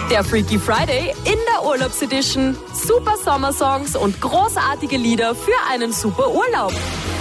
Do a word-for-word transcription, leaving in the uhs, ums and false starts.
Der Freaky Friday in der Urlaubsedition. Super Sommersongs und großartige Lieder für einen super Urlaub.